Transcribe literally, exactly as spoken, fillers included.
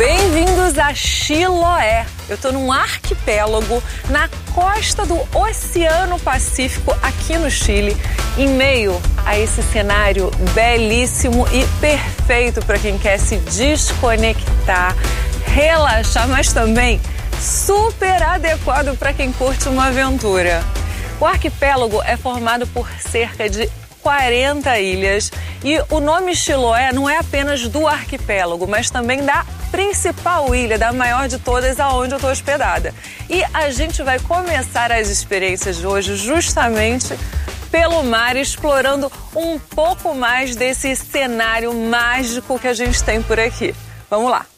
Bem-vindos a Chiloé. Eu tô num arquipélago na costa do Oceano Pacífico, aqui no Chile, em meio a esse cenário belíssimo e perfeito para quem quer se desconectar, relaxar, mas também super adequado para quem curte uma aventura. O arquipélago é formado por cerca de quarenta ilhas e o nome Chiloé não é apenas do arquipélago, mas também da principal ilha, da maior de todas, aonde eu estou hospedada. E a gente vai começar as experiências de hoje justamente pelo mar, explorando um pouco mais desse cenário mágico que a gente tem por aqui. Vamos lá!